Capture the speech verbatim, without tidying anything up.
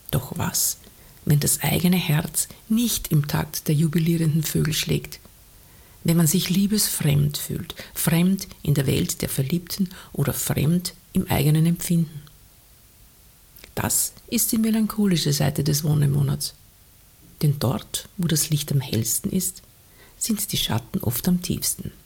Doch was, wenn das eigene Herz nicht im Takt der jubilierenden Vögel schlägt? Wenn man sich liebesfremd fühlt, fremd in der Welt der Verliebten oder fremd im eigenen Empfinden? Das ist die melancholische Seite des Wonnemonats. Denn dort, wo das Licht am hellsten ist, sind die Schatten oft am tiefsten.